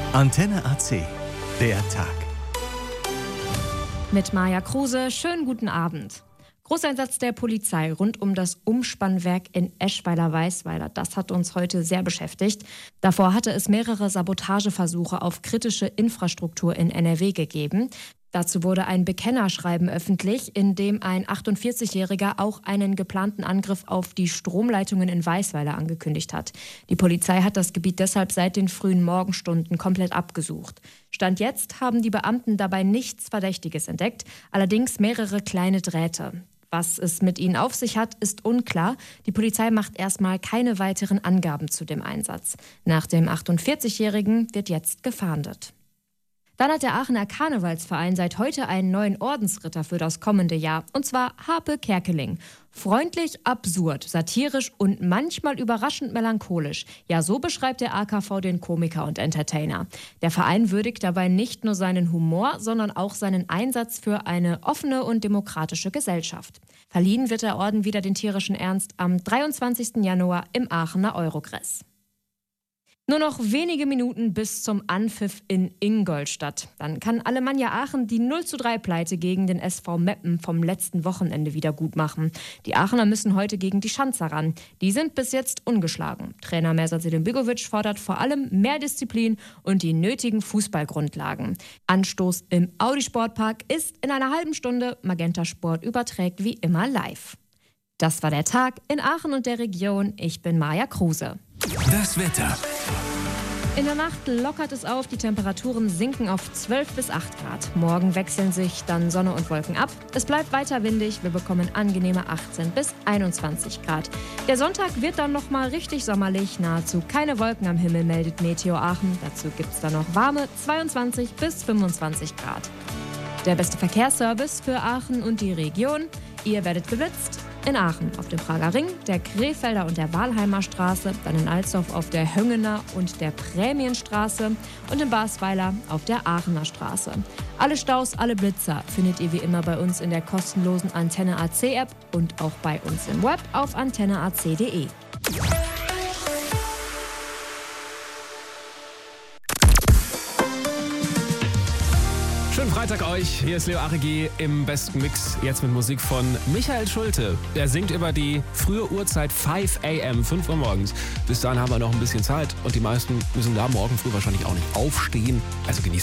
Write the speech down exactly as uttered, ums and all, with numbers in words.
Antenne A C, der Tag. Mit Maja Kruse, schönen guten Abend. Großeinsatz der Polizei rund um das Umspannwerk in Eschweiler-Weisweiler. Das hat uns heute sehr beschäftigt. Davor hatte es mehrere Sabotageversuche auf kritische Infrastruktur in N R W gegeben. Dazu wurde ein Bekennerschreiben öffentlich, in dem ein achtundvierzigjähriger auch einen geplanten Angriff auf die Stromleitungen in Weisweiler angekündigt hat. Die Polizei hat das Gebiet deshalb seit den frühen Morgenstunden komplett abgesucht. Stand jetzt haben die Beamten dabei nichts Verdächtiges entdeckt, allerdings mehrere kleine Drähte. Was es mit ihnen auf sich hat, ist unklar. Die Polizei macht erstmal keine weiteren Angaben zu dem Einsatz. Nach dem achtundvierzigjährigen wird jetzt gefahndet. Dann hat der Aachener Karnevalsverein seit heute einen neuen Ordensritter für das kommende Jahr, und zwar Harpe Kerkeling. Freundlich, absurd, satirisch und manchmal überraschend melancholisch. Ja, so beschreibt der A K V den Komiker und Entertainer. Der Verein würdigt dabei nicht nur seinen Humor, sondern auch seinen Einsatz für eine offene und demokratische Gesellschaft. Verliehen wird der Orden wieder den tierischen Ernst am dreiundzwanzigsten Januar im Aachener Eurogress. Nur noch wenige Minuten bis zum Anpfiff in Ingolstadt. Dann kann Alemannia Aachen die null zu drei Pleite gegen den S V Meppen vom letzten Wochenende wieder gut machen. Die Aachener müssen heute gegen die Schanzer ran. Die sind bis jetzt ungeschlagen. Trainer Mersat Selimbigovic fordert vor allem mehr Disziplin und die nötigen Fußballgrundlagen. Anstoß im Audi Sportpark ist in einer halben Stunde. Magenta Sport überträgt wie immer live. Das war der Tag in Aachen und der Region. Ich bin Maja Kruse. Das Wetter. In der Nacht lockert es auf, die Temperaturen sinken auf zwölf bis acht Grad. Morgen wechseln sich dann Sonne und Wolken ab. Es bleibt weiter windig, wir bekommen angenehme achtzehn bis einundzwanzig Grad. Der Sonntag wird dann nochmal richtig sommerlich, nahezu keine Wolken am Himmel, meldet Meteo Aachen. Dazu gibt es dann noch warme zweiundzwanzig bis fünfundzwanzig Grad. Der beste Verkehrsservice für Aachen und die Region. Ihr werdet geblitzt. In Aachen auf dem Prager Ring, der Krefelder und der Walheimer Straße, dann in Alsdorf auf der Höngener und der Prämienstraße und in Basweiler auf der Aachener Straße. Alle Staus, alle Blitzer findet ihr wie immer bei uns in der kostenlosen Antenne A C App und auch bei uns im Web auf antenne a c punkt de. Schönen Freitag euch, hier ist Leo Arigi im besten Mix, jetzt mit Musik von Michael Schulte. Er singt über die frühe Uhrzeit fünf a m, fünf Uhr morgens. Bis dahin haben wir noch ein bisschen Zeit und die meisten müssen da morgen früh wahrscheinlich auch nicht aufstehen, also genießen